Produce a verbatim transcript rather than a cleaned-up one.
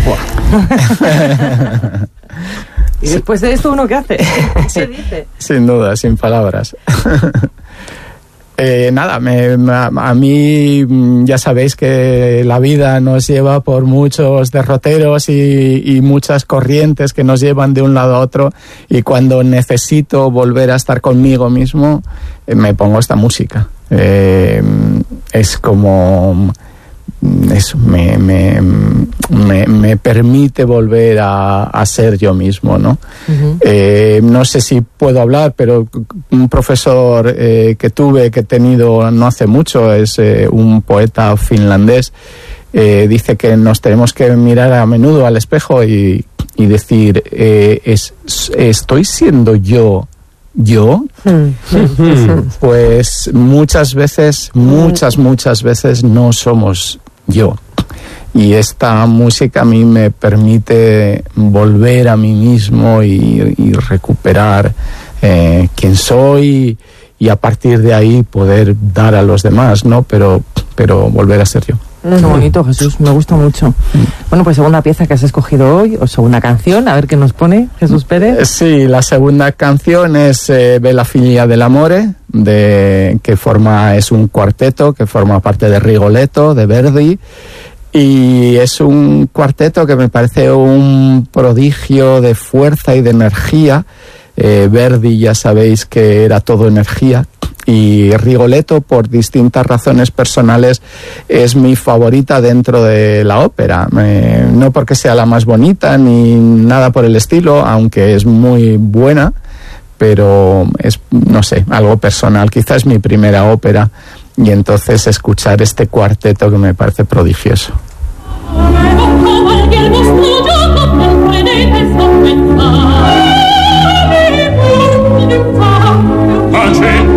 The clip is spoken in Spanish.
Y después de esto, ¿uno qué hace? ¿Qué dice? Sin duda, sin palabras. Eh, nada, me, a, a mí ya sabéis que la vida nos lleva por muchos derroteros y, y muchas corrientes que nos llevan de un lado a otro, y cuando necesito volver a estar conmigo mismo, eh, me pongo esta música. Eh, es como... Eso me, me, me, me permite volver a, a ser yo mismo, ¿no? Uh-huh. Eh, no sé si puedo hablar, pero un profesor eh, que tuve, que he tenido no hace mucho, es eh, un poeta finlandés, eh, dice que nos tenemos que mirar a menudo al espejo y, y decir, eh, es, ¿estoy siendo yo? ¿Yo? Pues muchas veces, muchas, muchas veces no somos yo. Y esta música a mí me permite volver a mí mismo y, y recuperar eh, quién soy, y a partir de ahí poder dar a los demás, ¿no? Pero, pero volver a ser yo. Qué bonito, Jesús, me gusta mucho. Bueno, pues segunda pieza que has escogido hoy, o segunda canción, a ver qué nos pone Jesús Pérez. Sí, la segunda canción es eh, Bella figlia dell'amore, de, que forma, es un cuarteto que forma parte de Rigoletto, de Verdi, y es un cuarteto que me parece un prodigio de fuerza y de energía. Eh, Verdi ya sabéis que era todo energía, y Rigoletto, por distintas razones personales, es mi favorita dentro de la ópera. Eh, no porque sea la más bonita ni nada por el estilo, aunque es muy buena, pero es, no sé, algo personal. Quizás es mi primera ópera, y entonces escuchar este cuarteto que me parece prodigioso.